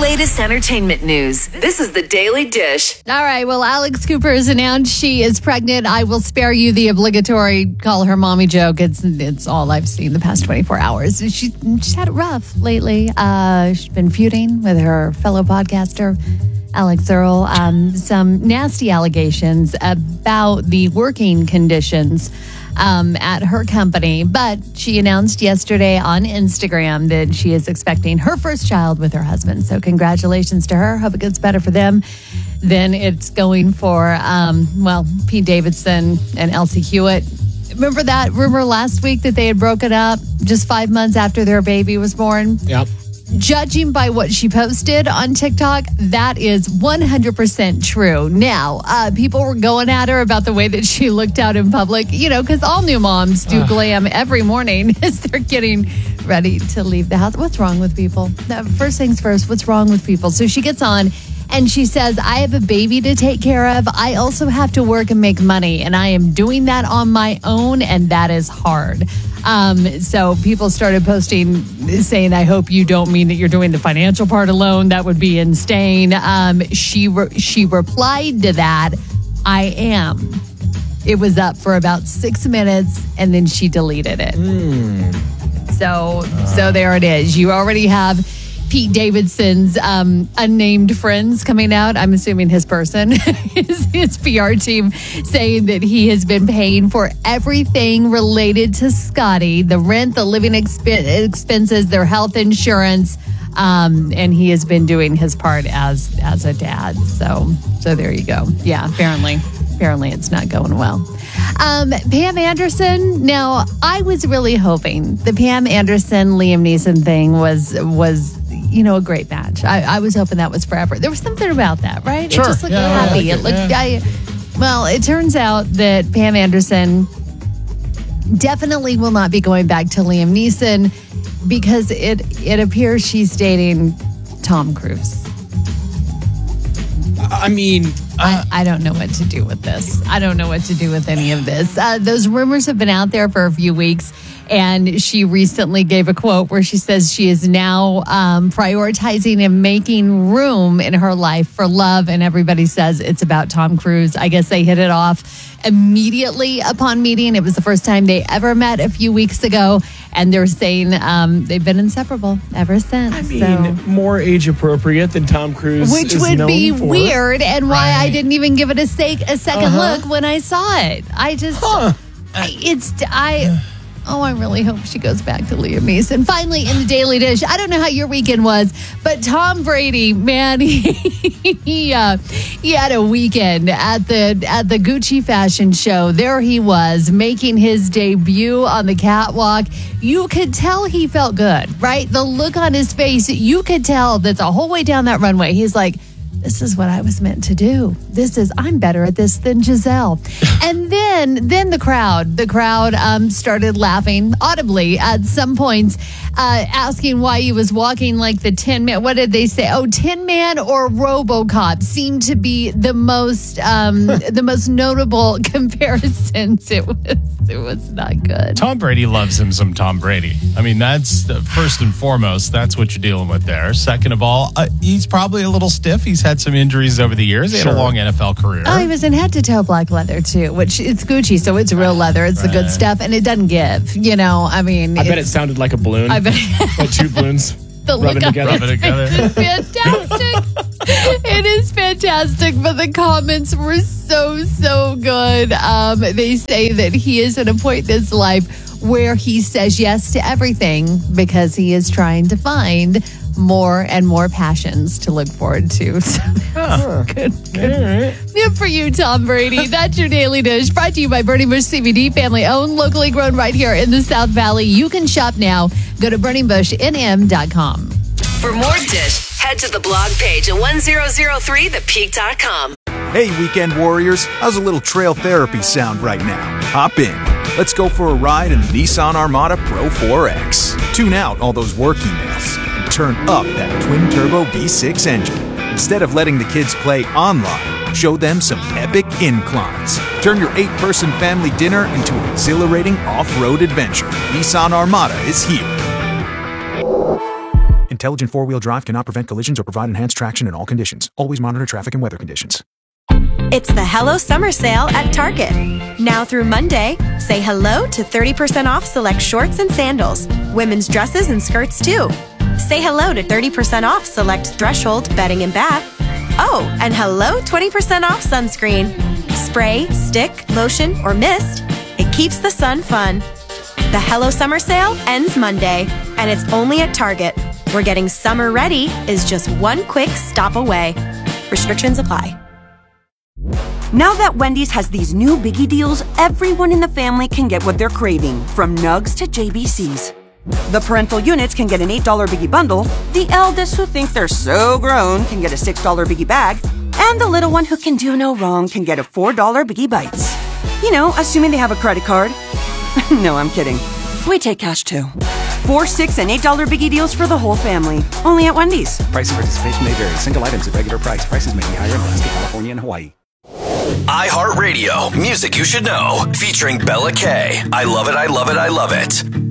latest entertainment news. This is the Daily Dish. All right. Well, Alex Cooper has announced she is pregnant. I will spare you the obligatory call her mommy joke. It's all I've seen the past 24 hours. She's had it rough lately. She's been feuding with her fellow podcaster, Alex Earl. Some nasty allegations about the working conditions at her company. But she announced yesterday on Instagram that she is expecting her first child with her husband. So congratulations to her. Hope it gets better for them than it's going for, Pete Davidson and Elsie Hewitt. Remember that rumor last week that they had broken up just 5 months after their baby was born? Yep. Judging by what she posted on TikTok, that is 100% true. Now, people were going at her about the way that she looked out in public, because all new moms do glam every morning as they're getting ready to leave the house. What's wrong with people? First things first, what's wrong with people? So she gets on and she says, I have a baby to take care of. I also have to work and make money, and I am doing that on my own, and that is hard. So people started posting saying, I hope you don't mean that you're doing the financial part alone. That would be insane. She replied to that, I am. It was up for about 6 minutes, and then she deleted it. So there it is. You already have Pete Davidson's unnamed friends coming out. I'm assuming his person, his PR team, saying that he has been paying for everything related to Scotty, the rent, the living expenses, their health insurance, and he has been doing his part as a dad. So there you go. Yeah, apparently it's not going well. Pam Anderson. Now, I was really hoping the Pam Anderson Liam Neeson thing was a great match. I was hoping that was forever. There was something about that, right? Sure. It just looked happy. It turns out that Pam Anderson definitely will not be going back to Liam Neeson because it appears she's dating Tom Cruise. I don't know what to do with this. I don't know what to do with any of this. Those rumors have been out there for a few weeks. And she recently gave a quote where she says she is now prioritizing and making room in her life for love. And everybody says it's about Tom Cruise. I guess they hit it off immediately upon meeting. It was the first time they ever met a few weeks ago. And they're saying they've been inseparable ever since. More age appropriate than Tom Cruise, which is would known be for. Weird, and why I didn't even give it a second look when I saw it. I really hope she goes back to Liam Neeson. Finally, in the Daily Dish, I don't know how your weekend was, but Tom Brady, man, he had a weekend at the Gucci fashion show. There he was, making his debut on the catwalk. You could tell he felt good, right? The look on his face, you could tell that the whole way down that runway, he's like, this is what I was meant to do. I'm better at this than Giselle. And then the crowd started laughing audibly at some points, asking why he was walking like the Tin Man. What did they say? Oh, Tin Man or RoboCop seemed to be the most notable comparisons. It was not good. Tom Brady loves him some Tom Brady. I mean, that's first and foremost, that's what you're dealing with there. Second of all, he's probably a little stiff. He's had some injuries over the years. He had a long NFL career. Oh, he was in head-to-toe black leather, too, which it's Gucci, so it's real leather. It's the good stuff, and it doesn't give, I bet it sounded like a balloon. I bet. Like two balloons rubbing together. It's fantastic. It is fantastic, but the comments were so good. They say that he is at a point in his life where he says yes to everything because he is trying to find more and more passions to look forward to. So good. Good for you, Tom Brady. That's your Daily Dish, brought to you by Burning Bush CBD, family owned, locally grown right here in the South Valley. You can shop now. Go to BurningBushNM.com. For more Dish, head to the blog page at 1003thepeak.com. Hey, weekend warriors, how's a little trail therapy sound right now? Hop in. Let's go for a ride in the Nissan Armada Pro 4X. Tune out all those work emails and turn up that twin-turbo V6 engine. Instead of letting the kids play online, show them some epic inclines. Turn your 8-person family dinner into an exhilarating off-road adventure. Nissan Armada is here. In Intelligent four-wheel drive cannot prevent collisions or provide enhanced traction in all conditions. Always monitor traffic and weather conditions. It's the Hello Summer Sale at Target. Now through Monday, say hello to 30% off select shorts and sandals. Women's dresses and skirts too. Say hello to 30% off select Threshold bedding and bath. Oh, and hello 20% off sunscreen. Spray, stick, lotion, or mist. It keeps the sun fun. The Hello Summer Sale ends Monday, and it's only at Target, where getting summer ready is just one quick stop away. Restrictions apply. Now that Wendy's has these new biggie deals, everyone in the family can get what they're craving, from nugs to JBCs. The parental units can get an $8 biggie bundle, the eldest who think they're so grown can get a $6 biggie bag, and the little one who can do no wrong can get a $4 biggie bites. You know, assuming they have a credit card. No, I'm kidding. We take cash too. $4, $6, and $8 biggie deals for the whole family. Only at Wendy's. Price and participation may vary. Single items at regular price. Prices may be higher in Alaska, California, and Hawaii. iHeartRadio, music you should know, featuring Bella K. I love it, I love it, I love it.